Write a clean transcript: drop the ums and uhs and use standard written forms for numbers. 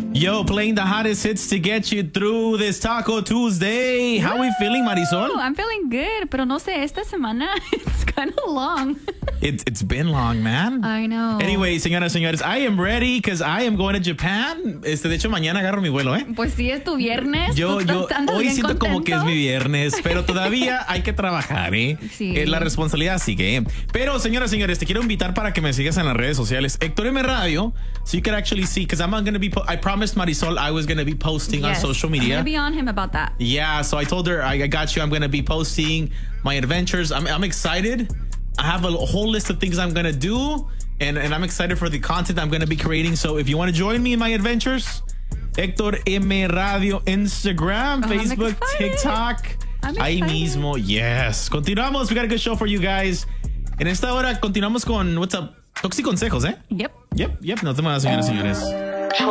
Yo, playing the hottest hits to get you through this Taco Tuesday. How are we feeling, Marisol? I'm feeling good, pero no sé, esta semana it's kind of long. It's been long, man. I know. Anyway, señoras, señores, I am ready because I am going to Japan. De hecho, mañana agarro mi vuelo, ¿eh? Pues sí, es tu viernes. Yo hoy bien siento contento. como que es mi viernes, pero todavía hay que trabajar, ¿eh? Sí. La responsabilidad sigue, ¿eh? Pero, señoras, señores, te quiero invitar para que me sigas en las redes sociales. Héctor M Radio, so you can actually see, because I'm going to be, I promised Marisol I was going to be posting on social media. I'm going to be on him about that. Yeah, so I told her, I got you. I'm going to be posting my adventures. I'm excited. I have a whole list of things I'm going to do, and I'm excited for the content I'm going to be creating. So if you want to join me in my adventures, Héctor M Radio, Instagram, Facebook, TikTok. Ahí mismo, yes. Continuamos. We got a good show for you guys. En esta hora continuamos con What's Up? Toxi Consejos, ¿eh? Yep. Nos vemos, señoras y señores.